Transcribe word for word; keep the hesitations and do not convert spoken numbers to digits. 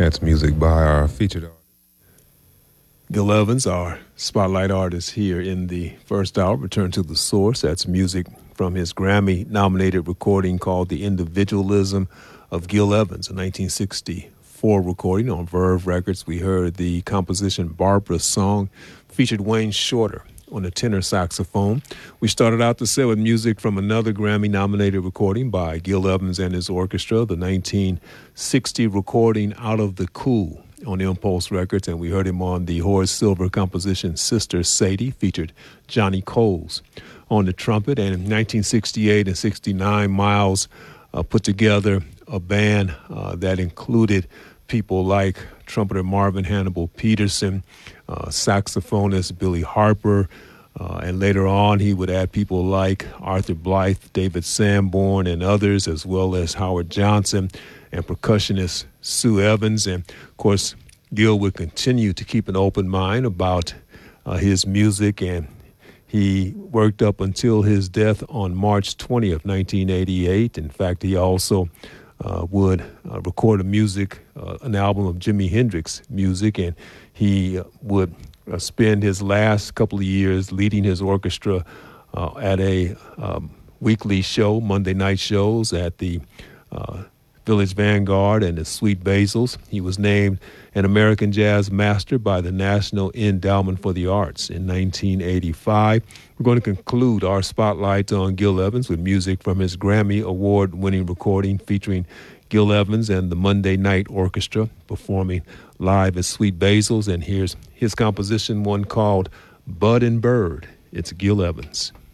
That's music by our featured artist, Gil Evans, our spotlight artist here in the first hour. Return to the Source. That's music from his Grammy-nominated recording called The Individualism of Gil Evans, a nineteen sixty-four recording on Verve Records. We heard the composition Barbara's Song, featured Wayne Shorter on the tenor saxophone. We started out the set with music from another Grammy-nominated recording by Gil Evans and his orchestra, the nineteen sixty recording Out of the Cool on Impulse Records, and we heard him on the Horace Silver composition Sister Sadie, featured Johnny Coles on the trumpet. And in nineteen sixty-eight and sixty-nine, Miles uh, put together a band uh, that included people like trumpeter Marvin Hannibal Peterson, uh, saxophonist Billy Harper, uh, and later on he would add people like Arthur Blythe, David Sanborn, and others, as well as Howard Johnson and percussionist Sue Evans. And, of course, Gil would continue to keep an open mind about uh, his music, and he worked up until his death on March twentieth, nineteen eighty-eight. In fact, he also uh, would uh, record a music, uh, an album of Jimi Hendrix music, and he uh, would uh, spend his last couple of years leading his orchestra uh, at a um, weekly show, Monday night shows at the uh, Village Vanguard and the Sweet Basils. He was named an American Jazz Master by the National Endowment for the Arts in nineteen eighty-five. We're going to conclude our spotlight on Gil Evans with music from his Grammy Award-winning recording featuring Gil Evans and the Monday Night Orchestra performing live at Sweet Basils. And here's his composition, one called Bud and Bird. It's Gil Evans.